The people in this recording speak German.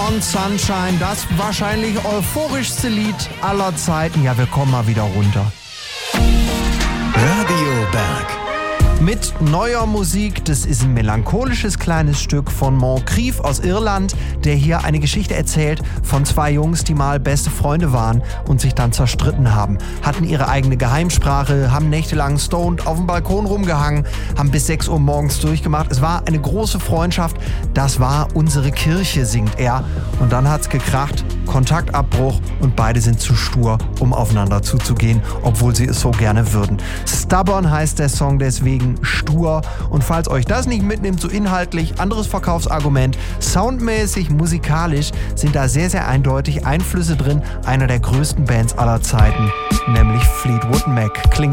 Neon Sunshine, das wahrscheinlich euphorischste Lied aller Zeiten. Ja, wir kommen mal wieder runter. Radio Berg. Mit neuer Musik, das ist ein melancholisches kleines Stück von Moncrief aus Irland, der hier eine Geschichte erzählt von zwei Jungs, die mal beste Freunde waren und sich dann zerstritten haben. Hatten ihre eigene Geheimsprache, haben nächtelang stoned auf dem Balkon rumgehangen, haben bis 6 Uhr morgens durchgemacht. Es war eine große Freundschaft, das war unsere Kirche, singt er. Und dann hat's gekracht, Kontaktabbruch und beide sind zu stur, um aufeinander zuzugehen, obwohl sie es so gerne würden. Stubborn heißt der Song deswegen, stur. Und falls euch das nicht mitnimmt, so inhaltlich, anderes Verkaufsargument, soundmäßig, musikalisch sind da sehr, sehr eindeutig Einflüsse drin einer der größten Bands aller Zeiten, nämlich Fleetwood Mac. Klingt